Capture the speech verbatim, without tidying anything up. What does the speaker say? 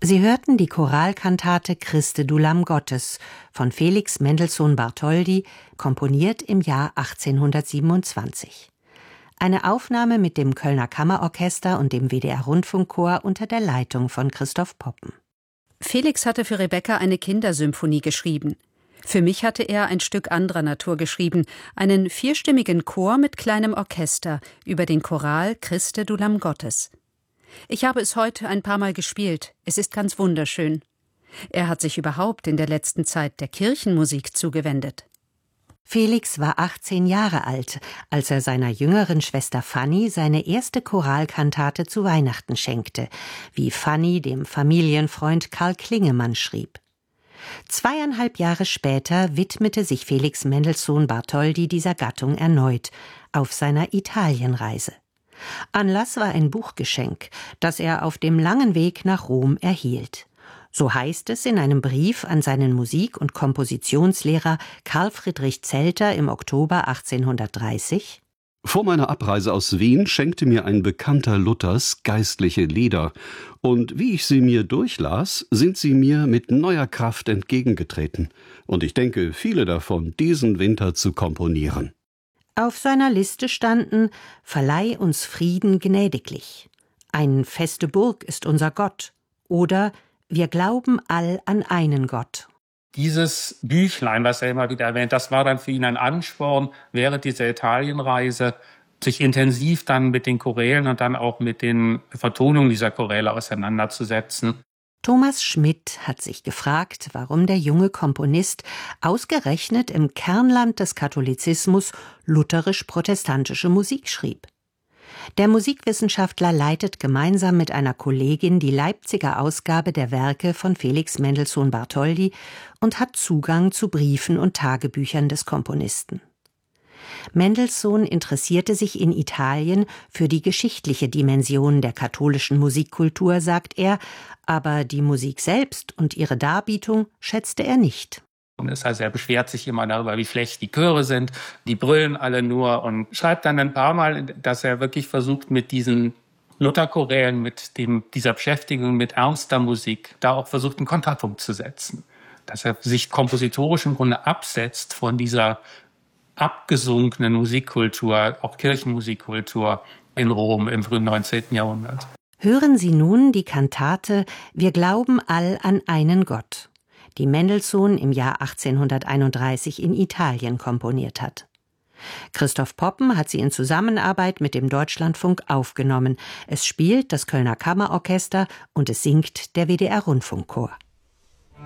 Sie hörten die Choralkantate Christe du Lamm Gottes von Felix Mendelssohn Bartholdy, komponiert im Jahr achtzehnhundertsiebenundzwanzig. Eine Aufnahme mit dem Kölner Kammerorchester und dem W D R-Rundfunkchor unter der Leitung von Christoph Poppen. Felix hatte für Rebecca eine Kindersymphonie geschrieben. Für mich hatte er ein Stück anderer Natur geschrieben, einen vierstimmigen Chor mit kleinem Orchester über den Choral Christe du Lamm Gottes. Ich habe es heute ein paar Mal gespielt. Es ist ganz wunderschön. Er hat sich überhaupt in der letzten Zeit der Kirchenmusik zugewendet. Felix war achtzehn Jahre alt, als er seiner jüngeren Schwester Fanny seine erste Choralkantate zu Weihnachten schenkte, wie Fanny dem Familienfreund Karl Klingemann schrieb. Zweieinhalb Jahre später widmete sich Felix Mendelssohn Bartholdy dieser Gattung erneut, auf seiner Italienreise. Anlass war ein Buchgeschenk, das er auf dem langen Weg nach Rom erhielt. So heißt es in einem Brief an seinen Musik- und Kompositionslehrer Karl Friedrich Zelter im Oktober achtzehnhundertdreißig: Vor meiner Abreise aus Wien schenkte mir ein Bekannter Luthers geistliche Lieder, und wie ich sie mir durchlas, sind sie mir mit neuer Kraft entgegengetreten, und ich denke, viele davon diesen Winter zu komponieren. Auf seiner Liste standen: Verleih uns Frieden gnädiglich, Ein feste Burg ist unser Gott oder Wir glauben all an einen Gott. Dieses Büchlein, was er immer wieder erwähnt, das war dann für ihn ein Ansporn, während dieser Italienreise sich intensiv dann mit den Chorälen und dann auch mit den Vertonungen dieser Choräle auseinanderzusetzen. Thomas Schmidt hat sich gefragt, warum der junge Komponist ausgerechnet im Kernland des Katholizismus lutherisch-protestantische Musik schrieb. Der Musikwissenschaftler leitet gemeinsam mit einer Kollegin die Leipziger Ausgabe der Werke von Felix Mendelssohn Bartholdy und hat Zugang zu Briefen und Tagebüchern des Komponisten. Mendelssohn interessierte sich in Italien für die geschichtliche Dimension der katholischen Musikkultur, sagt er, aber die Musik selbst und ihre Darbietung schätzte er nicht. Also er beschwert sich immer darüber, wie schlecht die Chöre sind, die brüllen alle nur, und schreibt dann ein paar Mal, dass er wirklich versucht, mit diesen Lutherchorälen, mit dem, dieser Beschäftigung mit ernster Musik, da auch versucht, einen Kontrapunkt zu setzen. Dass er sich kompositorisch im Grunde absetzt von dieser abgesunkenen Musikkultur, auch Kirchenmusikkultur in Rom im frühen neunzehnten Jahrhundert. Hören Sie nun die Kantate Wir glauben all an einen Gott, die Mendelssohn im Jahr achtzehnhunderteinunddreißig in Italien komponiert hat. Christoph Poppen hat sie in Zusammenarbeit mit dem Deutschlandfunk aufgenommen. Es spielt das Kölner Kammerorchester und es singt der W D R-Rundfunkchor.